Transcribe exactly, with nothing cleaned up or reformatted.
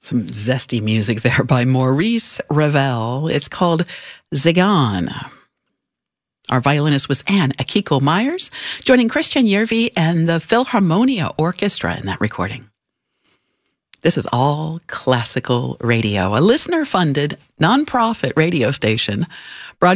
Some zesty music there by Maurice Ravel. It's called Zagan. Our violinist was Anne Akiko Myers, joining Christian Yervi and the Philharmonia Orchestra in that recording. This is All Classical Radio, a listener-funded, nonprofit radio station